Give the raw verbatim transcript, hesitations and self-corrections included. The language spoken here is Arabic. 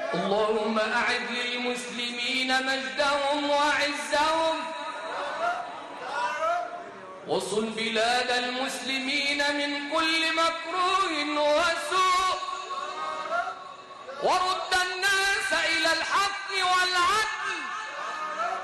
اللهم أعد للمسلمين مجدهم وعزهم، وصل بلاد المسلمين من كل مكروه وسوء، ورد